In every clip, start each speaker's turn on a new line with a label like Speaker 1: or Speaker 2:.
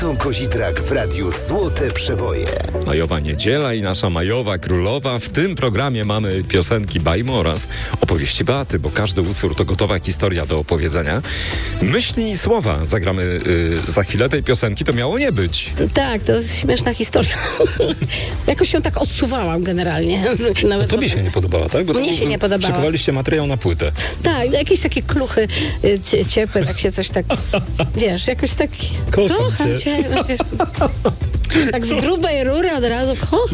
Speaker 1: Kozidrak w radiu Złote Przeboje.
Speaker 2: Majowa niedziela i nasza majowa królowa. W tym programie mamy piosenki bajmy oraz opowieści Beaty, bo każdy utwór to gotowa historia do opowiedzenia. Myśli i słowa zagramy za chwilę tej piosenki. To miało nie być.
Speaker 3: Tak, to jest śmieszna historia. Jakoś się tak odsuwałam generalnie. Nawet
Speaker 2: Tobie się nie podobała, tak? Bo
Speaker 3: mnie się nie podobała.
Speaker 2: Szykowaliście materiał na płytę.
Speaker 3: Tak, jakieś takie kluchy ciepłe, tak się coś tak, wiesz, jakoś tak kocham cię. Tak z grubej rury od razu kocham.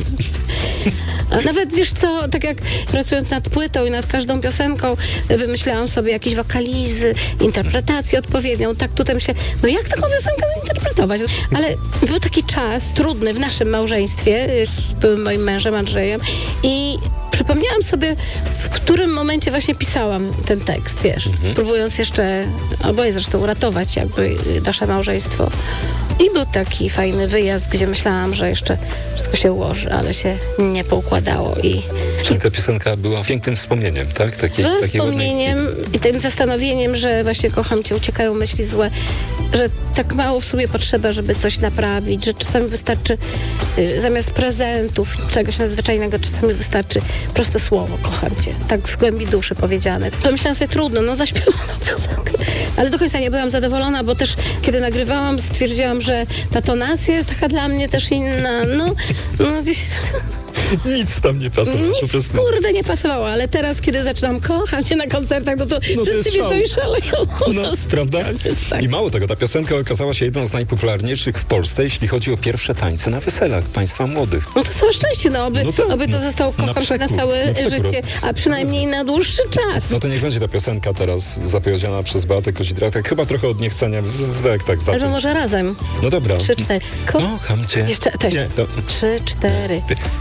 Speaker 3: A nawet wiesz co, tak jak pracując nad płytą i nad każdą piosenką wymyślałam sobie jakieś wokalizy, interpretację odpowiednią, tak tutaj myślę, no jak taką piosenkę zinterpretować? Ale był taki czas trudny w naszym małżeństwie z byłym moim mężem Andrzejem i przypomniałam sobie, w którym momencie właśnie pisałam ten tekst, wiesz, próbując jeszcze, oboje zresztą uratować jakby nasze małżeństwo. I był taki fajny wyjazd, gdzie myślałam, że jeszcze wszystko się ułoży, ale się nie poukładało.
Speaker 2: Czyli ta piosenka była pięknym wspomnieniem, tak?
Speaker 3: Była wspomnieniem i tym zastanowieniem, że właśnie kocham cię, uciekają myśli złe, że tak mało w sobie potrzeba, żeby coś naprawić, że czasami wystarczy zamiast prezentów, czegoś nadzwyczajnego, czasami wystarczy proste słowo, kocham cię, tak z głębi duszy powiedziane. To myślałam sobie, trudno, no zaśpiewam tę piosenkę. Ale do końca nie byłam zadowolona, bo też kiedy nagrywałam, stwierdziłam, że ta tonacja jest taka dla mnie też inna. No gdzieś...
Speaker 2: Nic tam nie pasowało.
Speaker 3: Nic, kurde, nie pasowało, ale teraz, kiedy zaczynam kocham cię na koncertach, no to wszyscy wiedzą i szaleją.
Speaker 2: No, prawda?
Speaker 3: Tak.
Speaker 2: I mało tego, ta piosenka okazała się jedną z najpopularniejszych w Polsce, jeśli chodzi o pierwsze tańce na weselach państwa młodych.
Speaker 3: No to całe szczęście, oby to zostało kocham na całe życie, a przynajmniej na dłuższy czas.
Speaker 2: No to niech będzie ta piosenka teraz zapowiedziana przez Beatę Kozidrak, tak chyba trochę od niechcenia, tak zacząć.
Speaker 3: Albo może razem.
Speaker 2: No dobra.
Speaker 3: 3, 4.
Speaker 2: Kocham cię.
Speaker 3: Jeszcze, to jest.
Speaker 2: Nie, to...
Speaker 3: 3, 4.